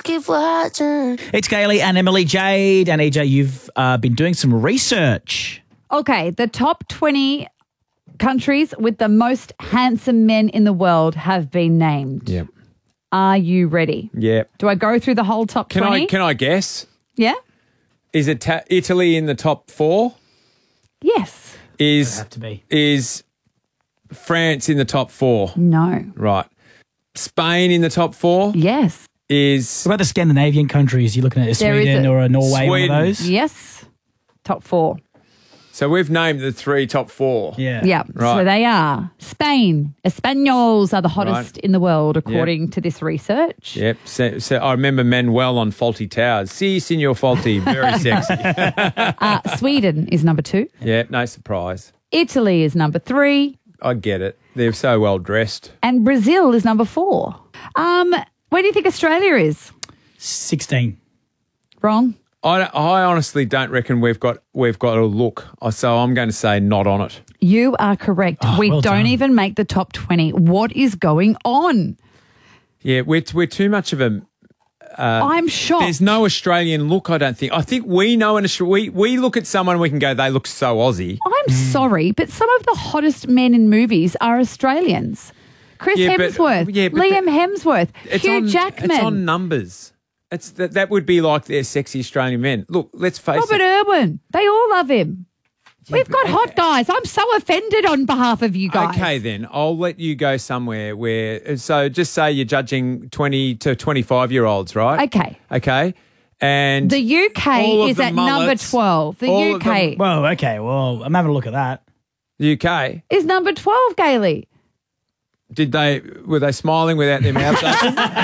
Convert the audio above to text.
keep watching. It's Kaylee and Emily Jade. And EJ, you've been doing some research. Okay, the top 20 countries with the most handsome men in the world have been named. Yep. Are you ready? Yep. Do I go through the whole top 20? Can I guess? Yeah? Is it Italy in the top 4? Yes. Is have to be. Is France in the top 4? No. Right. Spain in the top 4? Yes. Is What about the Scandinavian countries? You're looking at There is Sweden a- or a Norway, one Sweden. of those? Yes. Top 4. so we've named the 3 top 4. Yeah. Yeah. Right. So they are. Spain. Espanols are the hottest in the world, according to this research. Yep. So I remember Manuel on Faulty Towers. Si, Signor Faulty. Very sexy. Sweden is number 2. Yeah, no surprise. Italy is number 3. I get it. They're so well dressed. And Brazil is number 4. Where do you think Australia is? 16. Wrong. I honestly don't reckon we've got a look. So I'm going to say not on it. You are correct. We well don't done. even make the top 20. What is going on? Yeah, we're too much of a. I'm shocked. There's no Australian look. I don't think. I think we know we look at someone and we can go, they look so Aussie. I'm sorry, but some of the hottest men in movies are Australians. Chris Yeah, but- Hemsworth, yeah, but Liam Hemsworth, Hugh Jackman, It's on numbers. It's that would be like their sexy Australian men. Look, let's face Robert it. Irwin. They all love him. We've got hot guys. I'm so offended on behalf of you guys. Okay, then I'll let you go somewhere where. So just say you're judging 20 to 25-year-olds, right? Okay. And The UK all of is the at number mullets, 12. The all of UK Well, okay. Well, I'm having a look at that. the UK. is number 12, Gailey. Were they smiling without their mouths open?